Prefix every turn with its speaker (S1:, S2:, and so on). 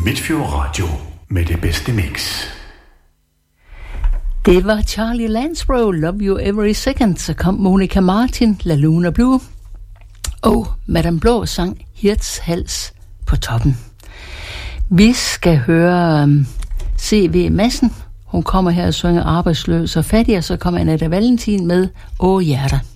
S1: Midtfjord Radio med det bedste mix.
S2: Det var Charlie Lansborough, Love You Every Second. Så kom Monica Martin, La Luna Blue. Og Madame Blå sang Hirts Hals på toppen. Vi skal høre C.V. Madsen. Hun kommer her og synger Arbejdsløs og Fattig, og så kommer Annette Valentin med Åh Hjerter.